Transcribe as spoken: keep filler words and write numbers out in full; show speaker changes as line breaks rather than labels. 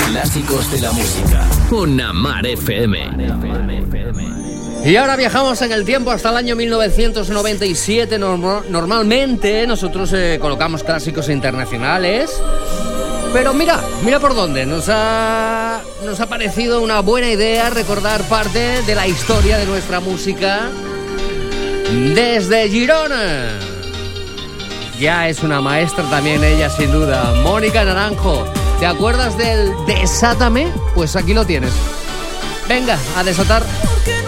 clásicos de la música con Amar F M.
Y ahora viajamos en el tiempo hasta el año mil novecientos noventa y siete. Norm- normalmente nosotros eh, colocamos clásicos internacionales, pero mira, mira por dónde. Nos ha, nos ha parecido una buena idea recordar parte de la historia de nuestra música desde Girona. Ya es una maestra también ella, sin duda. Mónica Naranjo. ¿Te acuerdas del Desátame? Pues aquí lo tienes. Venga, a desatar.